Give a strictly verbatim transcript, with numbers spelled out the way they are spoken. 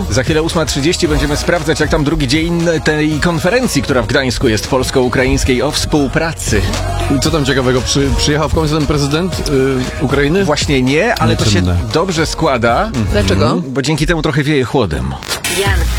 Za chwilę ósma trzydzieści będziemy sprawdzać, jak tam drugi dzień tej konferencji, która w Gdańsku jest polsko-ukraińskiej o współpracy. Co tam ciekawego? Przy, przyjechał w końcu ten prezydent yy, Ukrainy? Właśnie nie, ale to się Nieczynne. dobrze składa. Dlaczego? Bo dzięki temu trochę wieje chłodem. Jan